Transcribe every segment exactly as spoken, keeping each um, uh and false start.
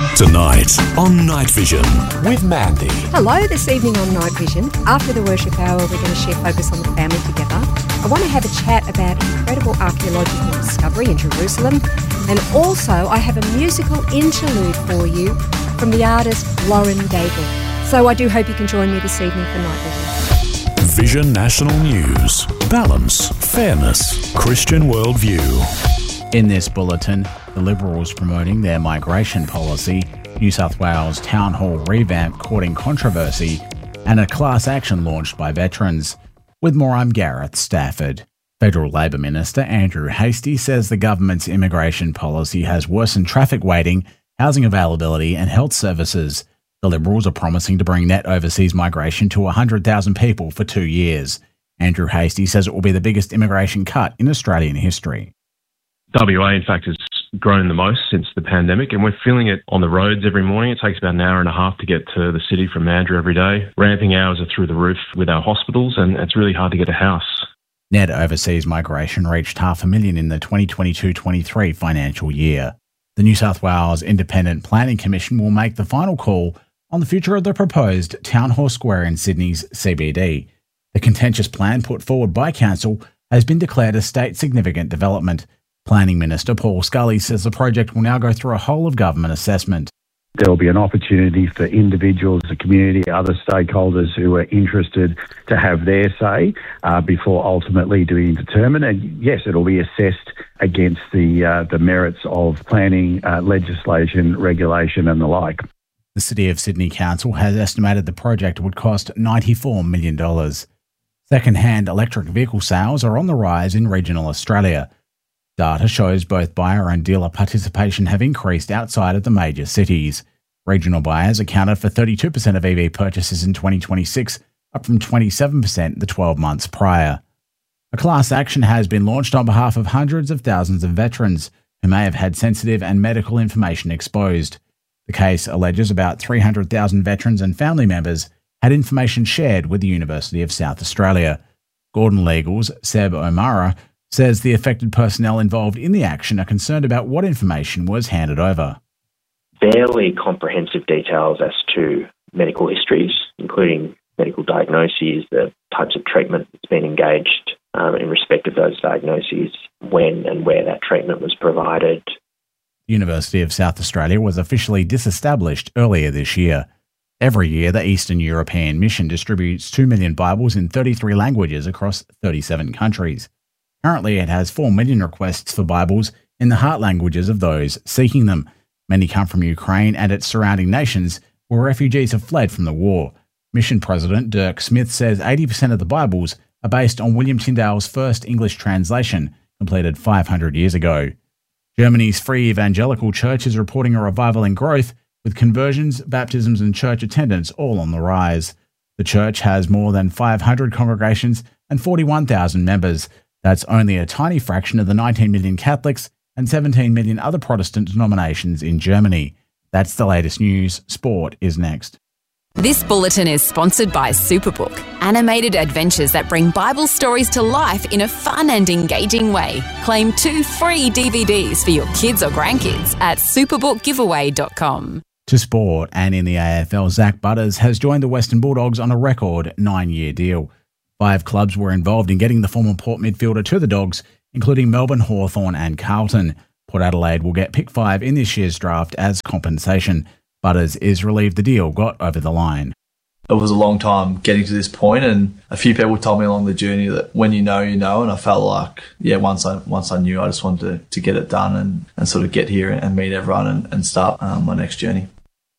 Tonight on Night Vision with Mandy. Hello, this evening on Night Vision. After the worship hour, we're going to share Focus on the Family together. I want to have a chat about incredible archaeological discovery in Jerusalem. And also, I have a musical interlude for you from the artist Lauren Daigle. So I do hope you can join me this evening for Night Vision. Vision National News. Balance, fairness, Christian worldview. In this bulletin, the Liberals promoting their migration policy, New South Wales Town Hall revamp courting controversy, and a class action launched by veterans. With more, I'm Gareth Stafford. Federal Labor Minister Andrew Hastie says the government's immigration policy has worsened traffic waiting, housing availability and health services. The Liberals are promising to bring net overseas migration to one hundred thousand people for two years. Andrew Hastie says it will be the biggest immigration cut in Australian history. W A, in fact, has grown the most since the pandemic, and we're feeling it on the roads every morning. It takes about an hour and a half to get to the city from Mandurah every day. Ramping hours are through the roof with our hospitals, and it's really hard to get a house. Net overseas migration reached half a million in the twenty twenty-two twenty-three financial year. The New South Wales Independent Planning Commission will make the final call on the future of the proposed Town Hall Square in Sydney's C B D. The contentious plan put forward by Council has been declared a state significant development. Planning Minister Paul Scully says the project will now go through a whole-of-government assessment. There will be an opportunity for individuals, the community, other stakeholders who are interested to have their say uh, before ultimately being determined. And yes, it'll be assessed against the uh, the merits of planning, uh, legislation, regulation and the like. The City of Sydney Council has estimated the project would cost ninety-four million dollars. Second-hand electric vehicle sales are on the rise in regional Australia. Data shows both buyer and dealer participation have increased outside of the major cities. Regional buyers accounted for thirty-two percent of E V purchases in twenty twenty-six, up from twenty-seven percent the twelve months prior. A class action has been launched on behalf of hundreds of thousands of veterans who may have had sensitive and medical information exposed. The case alleges about three hundred thousand veterans and family members had information shared with the University of South Australia. Gordon Legal's Seb O'Mara says the affected personnel involved in the action are concerned about what information was handed over. Fairly comprehensive details as to medical histories, including medical diagnoses, the types of treatment that's been engaged um, in respect of those diagnoses, when and where that treatment was provided. The University of South Australia was officially disestablished earlier this year. Every year, the Eastern European Mission distributes two million Bibles in thirty-three languages across thirty-seven countries. Currently, it has four million requests for Bibles in the heart languages of those seeking them. Many come from Ukraine and its surrounding nations, where refugees have fled from the war. Mission President Dirk Smith says eighty percent of the Bibles are based on William Tyndale's first English translation, completed five hundred years ago. Germany's Free Evangelical Church is reporting a revival in growth, with conversions, baptisms and church attendance all on the rise. The church has more than five hundred congregations and forty-one thousand members. That's only a tiny fraction of the nineteen million Catholics and seventeen million other Protestant denominations in Germany. That's the latest news. Sport is next. This bulletin is sponsored by Superbook, animated adventures that bring Bible stories to life in a fun and engaging way. Claim two free D V Ds for your kids or grandkids at superbook giveaway dot com. To sport, and in the A F L, Zach Butters has joined the Western Bulldogs on a record nine-year deal. Five clubs were involved in getting the former Port midfielder to the Dogs, including Melbourne, Hawthorn and Carlton. Port Adelaide will get pick five in this year's draft as compensation. Butters is relieved the deal got over the line. It was a long time getting to this point, and a few people told me along the journey that when you know, you know, and I felt like, yeah, once I once I knew, I just wanted to, to get it done and, and sort of get here and meet everyone and, and start um, my next journey.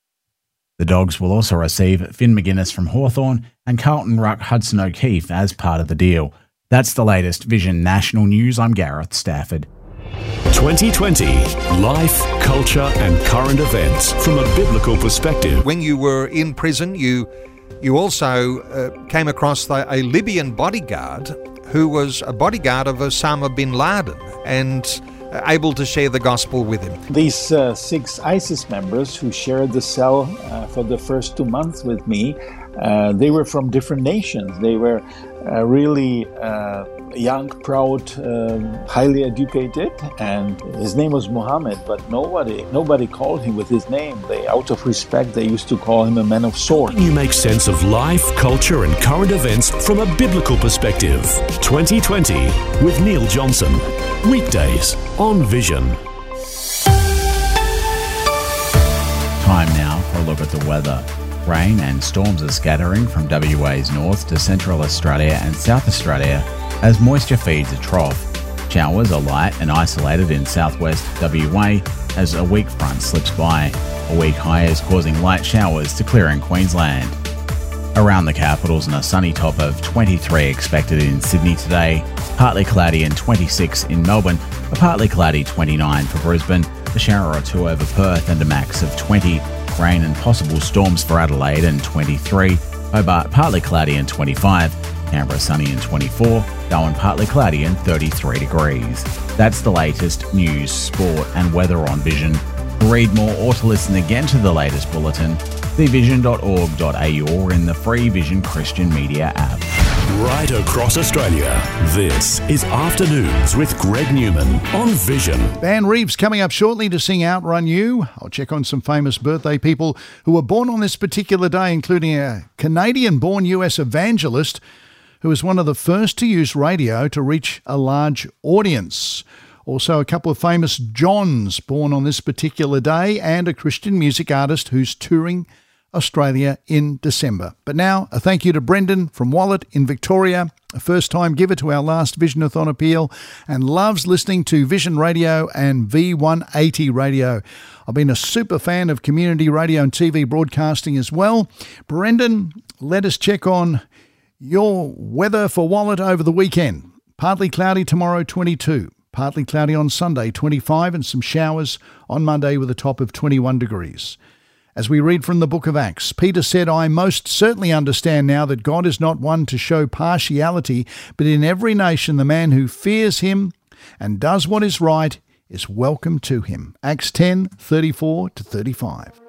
The Dogs will also receive Finn McGuinness from Hawthorn and Carlton ruck Hudson O'Keefe as part of the deal. That's the latest Vision National News. I'm Gareth Stafford. twenty twenty Life, Culture and Current Events from a biblical perspective. When you were in prison, you you also uh, came across the, a Libyan bodyguard who was a bodyguard of Osama bin Laden and uh, able to share the gospel with him. These uh, six ISIS members who shared the cell uh, for the first two months with me, uh, they were from different nations. They were uh, really uh, young, proud, um, highly educated, and his name was Muhammad, but nobody nobody called him with his name. They, out of respect, they used to call him a man of sword. You make sense of life, culture and current events from a biblical perspective. twenty twenty with Neil Johnson. Weekdays on Vision. Time now for a look at the weather. Rain and storms are scattering from W A's north to central Australia and South Australia as moisture feeds a trough. Showers are light and isolated in southwest W A as a weak front slips by. A weak high is causing light showers to clear in Queensland. Around the capitals and a sunny top of twenty-three expected in Sydney today, partly cloudy and twenty-six in Melbourne, a partly cloudy twenty-nine for Brisbane, a shower or two over Perth and a max of twenty. Rain and possible storms for Adelaide and twenty-three, Hobart partly cloudy and twenty-five, Canberra sunny and twenty-four, Darwin partly cloudy and thirty-three degrees. That's the latest news, sport and weather on Vision. To read more or to listen again to the latest bulletin, see vision dot org dot a u or in the free Vision Christian Media app. Right across Australia, this is Afternoons with Greg Newman on Vision. Van Reeves coming up shortly to sing Outrun You. I'll check on some famous birthday people who were born on this particular day, including a Canadian-born U S evangelist who was one of the first to use radio to reach a large audience. Also, a couple of famous Johns born on this particular day and a Christian music artist who's touring Australia in December. But now, a thank you to Brendan from Wallet in Victoria, a first-time giver to our last Visionathon appeal and loves listening to Vision Radio and V one eighty Radio. I've been a super fan of community radio and T V broadcasting as well. Brendan, let us check on your weather for Wallet over the weekend. Partly cloudy tomorrow, twenty-two. Partly cloudy on Sunday, twenty-five, and some showers on Monday with a top of twenty-one degrees. As we read from the book of Acts, Peter said, I most certainly understand now that God is not one to show partiality, but in every nation the man who fears him and does what is right is welcome to him. Acts ten, thirty-four to thirty-five.